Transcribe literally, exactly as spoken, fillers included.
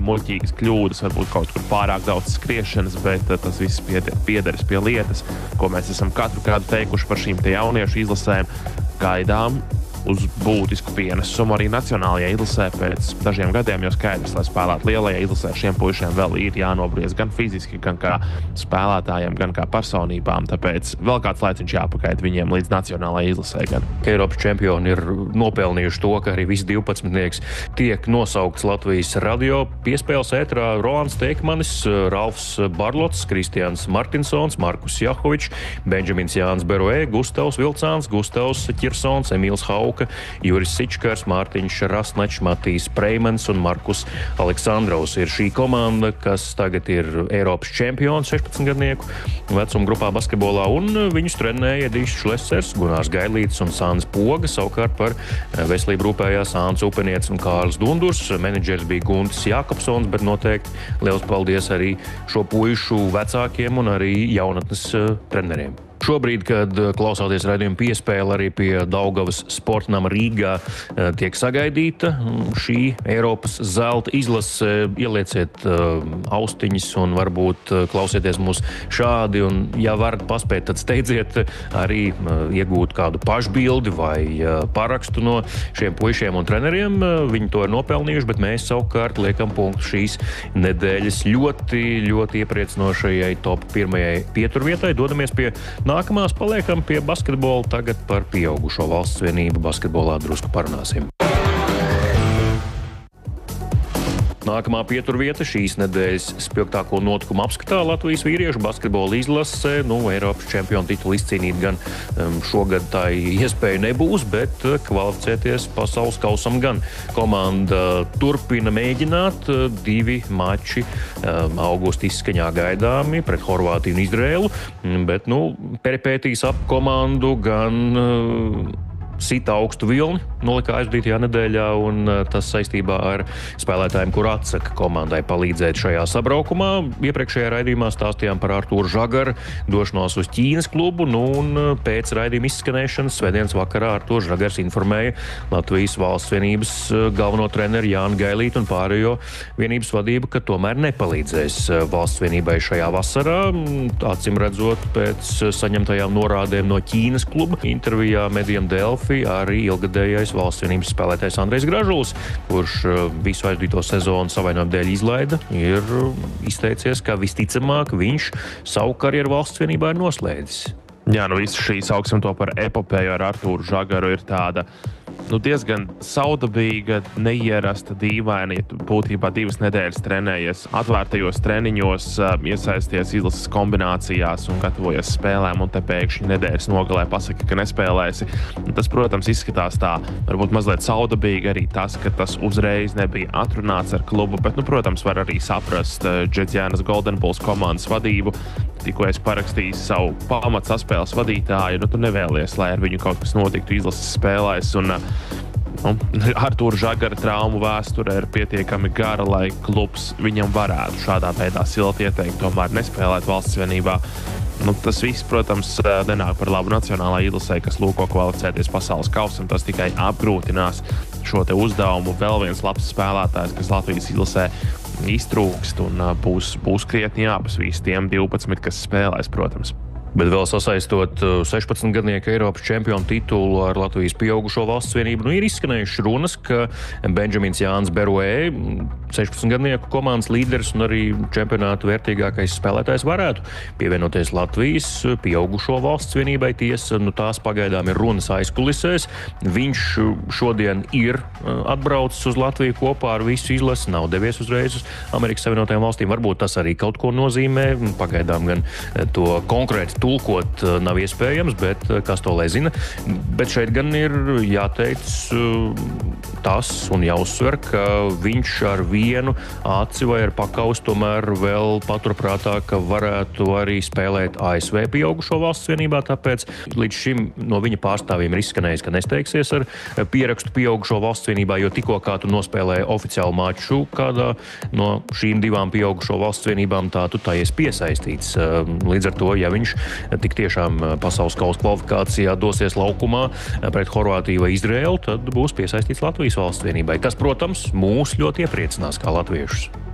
muļķīgas kļūdas, varbūt kaut kur pārāk daudz skriešanas, bet tas viss piederas pie lietas, ko mēs esam katru gadu teikuši par šīm te jauniešu izlasēm. Gaidām uz būtisku pienesumu arī nacionālajai izlasē pēc dažiem gadiem, jo skaidrs, lai spēlētu lielajai izlasē, šiem puišiem vēl ir jānobriez gan fiziski, gan kā spēlētājiem, gan kā personībām, tāpēc vēl kāds laiciņš jāpagaida viņiem līdz nacionālajai izlasē. Gan. Eiropas čempioni ir nopelnījuši to, ka arī visi divpadsmitnieks tiek nosaukts Latvijas radio piespēles ētrā. Rolands Teikmanis, Ralfs Barlots, Kristians Martinsons, Markus Jahovičs, Benžamins Jānis Beroē, Gustavs Vilcāns, Gustavs Ķirsons, Emīls Hauka, Juris Sičkars, Mārtiņš Rasnečs, Matīs Preimans un Markus Aleksandrovs ir šī komanda, kas tagad ir Eiropas čempions sešpadsmitgadnieku vecuma grupā basketbolā, un viņus trenēja Edijs Šlesers, Gunārs Gailītis un Sāns Poga, savukārt par veselību rūpējās Āns Upenietis un Kārlis Dundurs. Menedžers bija Guntis Jākapsons, bet noteikti liels paldies arī šo puišu vecākiem un arī jaunatnes treneriem. Šobrīd, kad klausāties raidījuma piespēle, arī pie Daugavas sportnama Rīgā tiek sagaidīta šī Eiropas zelta izlase. Ielieciet uh, austiņas un varbūt uh, klausieties mūs šādi, un ja varat paspēt, tad steidziet arī uh, iegūt kādu pašbildi vai uh, parakstu no šiem puišiem un treneriem. Uh, viņi to ir nopelnījuši, bet mēs savukārt liekam punktu šīs nedēļas ļoti, ļoti iepriecinošajai top pirmajai pieturvietai. Dodamies pie nākamās, paliekam pie basketbola, tagad par pieaugušo valsts vienību basketbolā drusku parunāsim. Nākamā pieturvieta šīs nedēļas spilgtāko notikumu apskatā Latvijas vīriešu basketbola izlase. Nu, Eiropas čempionu titulu izcīnīt gan um, šogad tā iespēja nebūs, bet uh, kvalificēties pasaules kausam gan. Komanda turpina mēģināt uh, divi mači um, augusta izskaņā gaidāmi pret Horvātiju un Izrēlu, bet, nu, peripētīs ap komandu gan uh, sita augstu vilni, nolika aizvadītajā nedēļā, un tas saistībā ar spēlētājiem, kur atsaka komandai palīdzēt šajā sabraukumā. Iepriekšējā raidījumā stāstījām par Artūru Žagaru došanos uz Ķīnas klubu, nu, un pēc raidījuma izskanēšanas svētdienas vakarā Artūrs Žagars informēja Latvijas valsts vienības galveno treneru Jānu Gailītu un pārējo vienības vadību, ka tomēr nepalīdzēs valsts vienībai šajā vasarā. Acim redzot, pēc saņemtajām norādēm no Ķīnas kluba intervijā medijam Delfi arī ilgadējais valsts vienības spēlētājs Andrejs Gražulis, kurš visu aizvadīto sezonu savainojumu dēļ izlaida, ir izteicies, ka visticamāk viņš savu karjeru valsts vienībā ir noslēdzis. Jā, nu visu šī sauksim to par epopēju ar Artūru Žagaru ir tāda nu, diezgan saudabīga, neierasta, dīvaina, ja tu būtībā divas nedēļas trenējies atvērtajos treniņos, iesaisties izlases kombinācijās un gatavojies spēlēm, un te pēkšņi nedēļas nogalē pasaka, ka nespēlēsi. Tas, protams, izskatās tā, varbūt mazliet saudabīgi arī tas, ka tas uzreiz nebija atrunāts ar klubu, bet, nu, protams, var arī saprast Džedziānas Golden Bulls komandas vadību. Tikko es parakstīju savu pamats saspēles vadītāju, nu, tu nevēlies, lai ar viņu kaut kas notiktu izlases spēlēs, un nu, Artūra Žagara traumu vēsture ir pietiekami gara, lai klubs viņam varētu šādā veidā silti ieteikt, tomēr nespēlēt valsts vienībā. Nu, tas viss, protams, nenāk par labu nacionālajai izlasē, kas lūko kvalificēties pasaules kausam. Tas tikai apgrūtinās šo te uzdevumu. Vēl viens labs spēlētājs, kas Latvijas izlasē iztrūkst, un būs, būs krietni jāpasvīst tiem divpadsmit, kas spēlēs, protams. Bet vēl sasaistot sešpadsmitgadnieku Eiropas čempionu titulu ar Latvijas pieaugušo valsts vienību, nu, ir izskanējušas runas, ka Benžamins Jānis Beroē, sešpadsmitgadnieku komandas līderis un arī čempionātu vērtīgākais spēlētājs, varētu pievienoties Latvijas pieaugušo valsts vienībai. Tiesa, nu, tās pagaidām ir runas aizkulisēs. Viņš šodien ir atbraucis uz Latviju kopā ar visu izlasi, nav devies uzreiz uz Amerikas Savienotajām valstīm. Varbūt tas arī kaut ko nozīmē. Pagaidām gan to konkrēti tulkot nav iespējams, bet kas to lai zina. Bet šeit gan ir jāteic tas un jāuzsver, ka viņš ar vienu aci vai ar pakaus tomēr vēl paturprātā, ka varētu arī spēlēt A S V pieaugušo valsts vienībā, tāpēc līdz šim no viņa pārstāvjiem ir izskanējis, ka nesteigsies ar pierakstu pieaugušo valsts vienībā, jo tikko kā tu nospēlēji oficiālu maču kādā no šīm divām pieaugušo valsts vienībām, tā tu tā esi piesaistīts. Līdz ar to, ja viņš tik tiešām pasaules kausa kvalifikācijā dosies laukumā pret Horvātiju vai Izrēlu, tad būs piesaistīts Latvijas valsts vienībai, kas, protams, mūs ļoti iepriecinās kā latviešus.